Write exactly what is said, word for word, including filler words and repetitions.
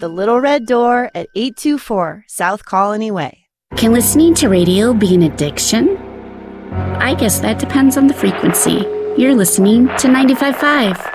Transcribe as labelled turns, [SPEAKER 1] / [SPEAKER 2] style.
[SPEAKER 1] The Little Red Door at eight two four South Colony Way.
[SPEAKER 2] Can listening to radio be an addiction? I guess that depends on the frequency. You're listening to ninety-five point five.